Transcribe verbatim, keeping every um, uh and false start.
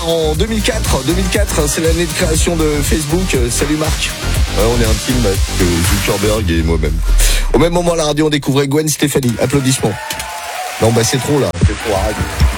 En deux mille quatre, deux mille quatre, c'est l'année de création de Facebook. Salut Marc. Ouais, on est un team que Zuckerberg et moi-même. Au même moment, à la radio, on découvrait Gwen Stefani. Applaudissements. Non, bah c'est trop là. C'est trop, arrête.